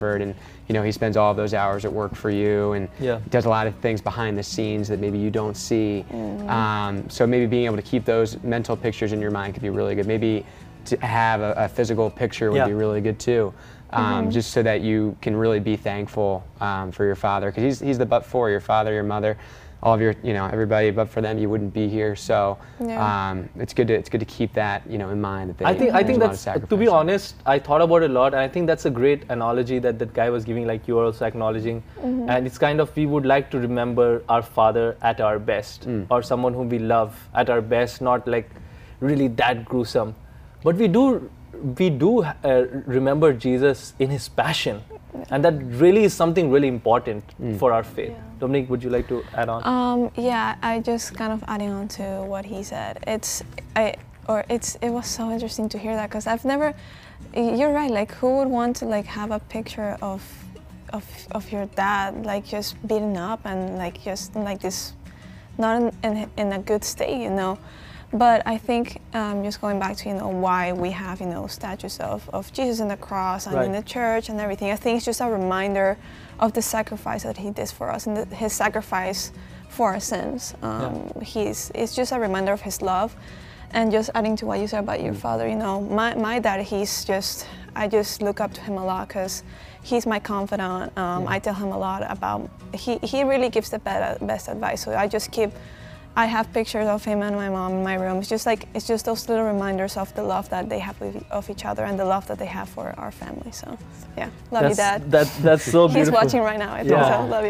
and he spends all of those hours at work for you, and does a lot of things behind the scenes that maybe you don't see. So maybe being able to keep those mental pictures in your mind could be really good. Maybe to have a physical picture would be really good too, just so that you can really be thankful for your father, because he's the but for your father, your mother, all of your, everybody. But for them, you wouldn't be here. So it's good to keep that, in mind. That I think that's, to be honest, I thought about it a lot, and I think that's a great analogy that guy was giving, like you were also acknowledging. And it's kind of, we would like to remember our father at our best, or someone whom we love at our best, not like really that gruesome. But we do remember Jesus in his passion. And that really is something really important for our faith. Dominic, would you like to add on? Yeah, I just kind of adding on to what he said. It was so interesting to hear that, because I've never. You're right. Like, who would want to have a picture of your dad just beaten up and just this, not in a good state, But I think just going back to why we have statues of Jesus on the cross and in the church and everything, I think it's just a reminder of the sacrifice that he did for us, and his sacrifice for our sins. It's just a reminder of his love. And just adding to what you said about your father, my dad, I just look up to him a lot, because he's my confidant. I tell him a lot about, he really gives the best advice. So I have pictures of him and my mom in my room. It's just those little reminders of the love that they have of each other, and the love that they have for our family. So yeah, love you, Dad. That's so beautiful. He's watching right now, I think, so love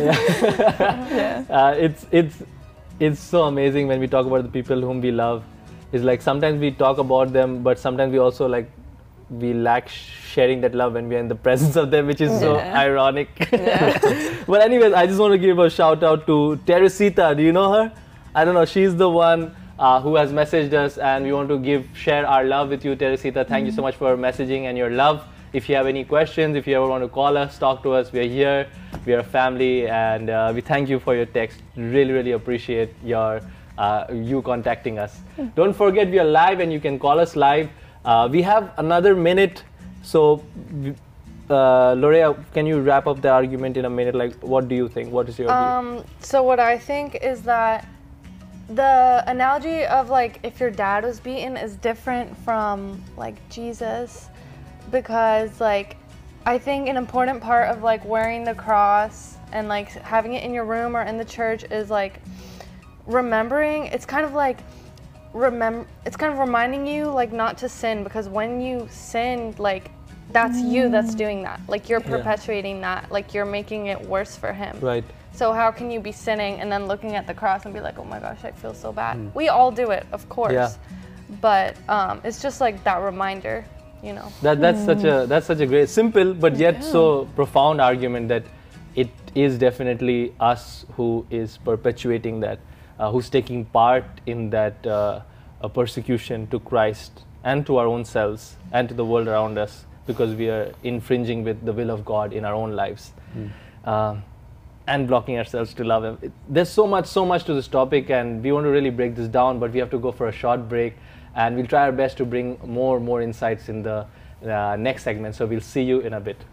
you. It's so amazing when we talk about the people whom we love. It's sometimes we talk about them, but sometimes we also we lack sharing that love when we are in the presence of them, which is so ironic. But anyways, I just want to give a shout out to Teresita. Do you know her? I don't know. She's the one who has messaged us, and we want to share our love with you, Teresita. Thank you so much for messaging and your love. If you have any questions, if you ever want to call us, talk to us, we are here. We are a family, and we thank you for your text. Really, really appreciate you contacting us. Don't forget, we are live, and you can call us live. We have another minute, so Lorea, can you wrap up the argument in a minute? What do you think? What is your view? So what I think is that the analogy of if your dad was beaten is different from Jesus, because I think an important part of wearing the cross and having it in your room or in the church is remembering. It's kind of reminding you not to sin, because when you sin, that's you that's doing that. You're perpetuating that. You're making it worse for him. Right. So how can you be sinning and then looking at the cross and be like, oh my gosh, I feel so bad. We all do it, of course. Yeah. But it's just that reminder, That's such a great, simple but yet so profound argument, that it is definitely us who is perpetuating that, who's taking part in that persecution to Christ and to our own selves and to the world around us, because we are infringing with the will of God in our own lives. And blocking ourselves to love Him. There's so much to this topic, and we want to really break this down, but we have to go for a short break, and we'll try our best to bring more insights in the next segment. So we'll see you in a bit.